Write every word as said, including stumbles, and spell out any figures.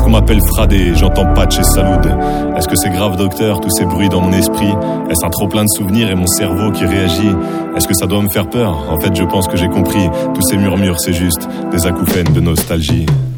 qu'on m'appelle Fradé, j'entends Patch et Saloud. Est-ce que c'est grave docteur, tous ces bruits dans mon esprit? Est-ce un trop plein de souvenirs et mon cerveau qui réagit? Est-ce que ça doit me faire peur? En fait je pense que j'ai compris, tous ces murmures c'est juste des acouphènes de nostalgie.